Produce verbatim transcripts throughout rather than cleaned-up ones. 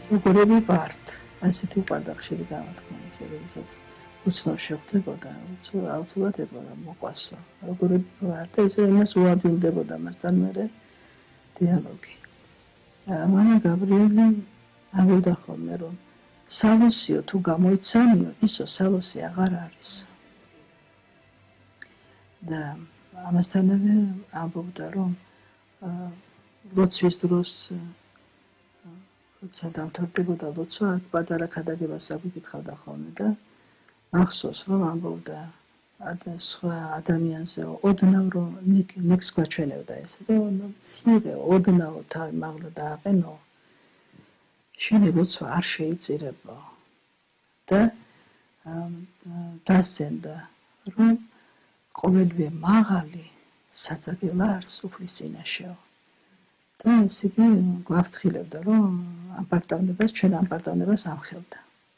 როგორები ვართ, ასეთი უყვარდა ხშირი გამოთქმა ისე, როდესაც უცნაურ შეხვდებოდა, აუცილებლად ეტყოდა მოყვასო, როგორები ვართ და ისე იმას უაბილდებოდა მასთან მერე დიალოგი. მამა გაბრიელი ამბობდა ხოლმე, რომ სალოსიო თუ გამოიცანიო, ისო სალოსი აღარ არის. და ამასთანავე ამბობდა, რომ ლოცვის დროს როცა დამთავრდებოდა ლოცვა, პატარა ქადაგებას აკითხავდა ხოლმე და მახსოვს, რომ ამბობდა სხვა ადამიანზე ოდნავ რომ ნიქს გვაჩვენებდა ესე, რომ მცირე ოდნავ თავი მაღლა დააყენო, შენი ლოცვა არ შეიწირებო და დასცენდა, რომ ყოველივე მაღალი საწაგელარს უფლის წინაშეო. და ესე იგი გვაფრთხილებდა, რომ ამ პარტავნებას, ჩვენ ამ პარტავნებას ამხელდა.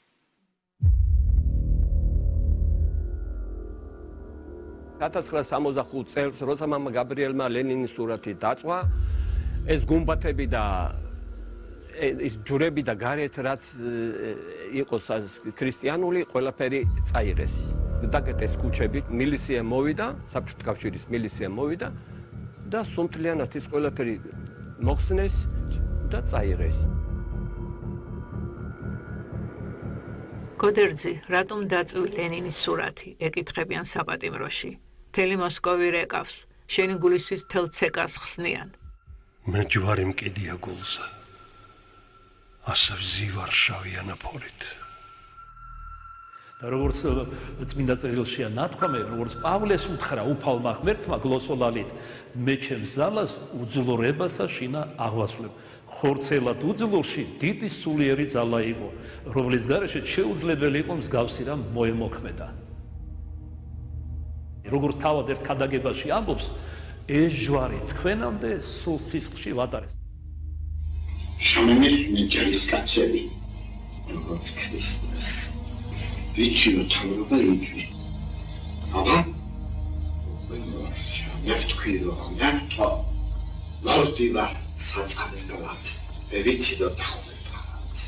ათას ცხრაასი სამოცდახუთი წელს, როცა მამა გაბრიელმა ლენინის სურათი დაწვა, ეს გუმბათები და ის ჯვრები და გარეთ რაც იყო ქრისტიანული, ყველაფერი წაიღეს. დაკეტეს ქუჩებით, მილიცია მოვიდა, საბჭოთა კავშირის მილიცია მოვიდა და სუმთლიანად ის ყველაფერი მოხსნეს და წაიღეს. გოდერძი, რატომ დაწვი ლენინის სურათი, ეკითხებიან საპატიმროში. მთელი მოსკოვი რეკავს, შენი გულისთვის მთელ ცეკას ხსნიან. მე ჯვარი მკიდია გულზე. ასე ვზივარ შავი ანაფორით. და როგორც წმინდა წერილშია ნათქვამი, როგორც პავლეს უთხრა უფალმა ღმერთმა გლოსოლალით, მე ჩემს ზალას უძლურებასა შინა აღვასვლებ. ხორცელად უძლურში დიდი სულიერი ძალა იყო, რომლის გარეშე შეუძლებელი იყო მსგავსი რამ მოემოქმედა. როგორც თავად ერთ ქადაგებაში ამბობს, ეს ჯვარი თქვენამდე სულ სისხლში ვატარეს. შამენესუნე ჯარისკაცები, როგორც ქრისტეს. ვიციო თავრობა იწვის. აბა? მე ვთქვი, რომ ნათო ლორდივა საწამებლად. მე ვიცი, რომ დახვდება.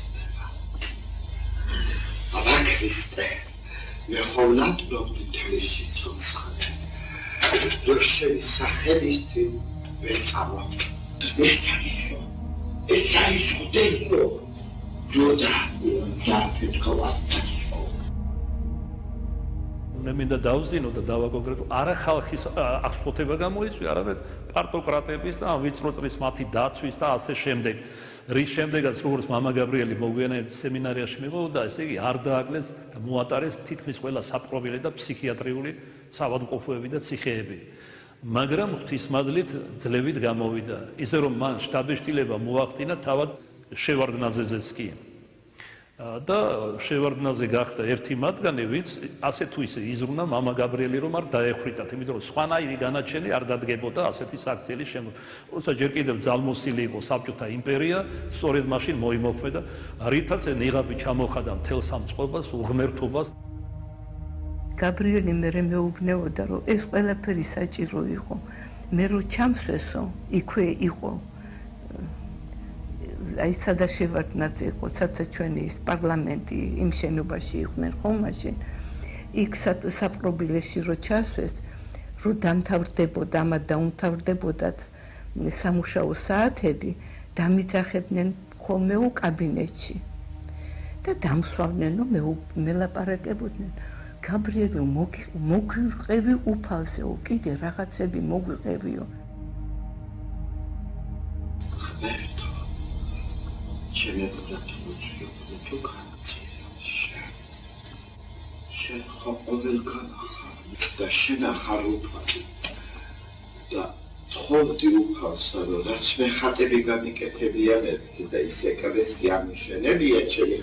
აბა ქრისტე, მე ხოლმე ვდობდი თლისში წონსხად. რომ შენი სახელისთვის ვეწავა. ეს არისო, ეს არისო დეიო. დოდა, და ფეთქავატას. მე მინდა დავზინო და დავაკონკრეტო, არა ხალხის აღშფოთება გამოიწვია, არამედ პარტოკრატების და ამ ვიწრო წრის მათი დაცვის და ასე შემდეგ. რის შემდეგაც როგორც მამა გაბრიელი მოგვიანებით სემინარიაში მიყავდა, ესე იგი არ დააკლეს და მოატარეს თითქმის ყველა საპყრობილე და ფსიქიატრიული საავადმყოფოები და ციხეები. მაგრამ ღვთისმადლით ძლევით გამოვიდა, ისე რომ მან შტაბეშტილება მოახდინა თავად შევარდნაძეზეც კი. და შევარდნაძე გახდა ერთი მათგანი, ვინც ასე თუ ისე იზრუნა მამა გაბრიელი, რომ არ დაეხვიტათ, იმიტომ რომ სხვანაირი განაჩენი არ დადგებოდა ასეთი საქციელი შემო. როცა ჯერ კიდევ ძალმოსილი იყო საბჭოთა იმპერია, სწორედ მაშინ მოიმოქმედა, რითაც ნიღაბი ჩამოხადა მთელ სამწყობას, უღმერთობას. გაბრიელი მერე მეუბნეოდა, რომ ეს ყველაფერი საჭირო იყო. მე რო ჩამსვესო, იქვე იყო აი სადა შევარდნაძე იყო, საცა ჩვენი ის პარლამენტი იმ შენობაში იყვნენ ხომ მაშინ. იქ საპყრობილეში რო ჩასვეს, რო დამთავრდებოდა, ამა დაუმთავრდებოდათ სამუშაო საათები, დამიძახებდნენ ხოლმე კაბინეტში. და დამსვავნენო მელაპარაკებოდნენ. გაბრიელი მოგვიყევი უფალზეო, კიდე რაღაცები მოგვიყევიო. შემებრდათ მოწვიებული თუ განცირებშა. შენ ხო ყოველ განახარ და შენ ახარ უფალი და თხოვდი უფალსა, რომ რაც მე ხატები გამიკეთებია მეთქი და ის ეკლესია მიშენებია ჩემი